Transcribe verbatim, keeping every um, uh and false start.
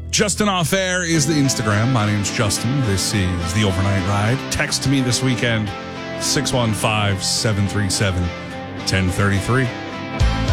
Justin Off Air is the Instagram. My name's Justin. This is the Overnight Ride. Text me this weekend, six one five, seven three seven, one oh three three.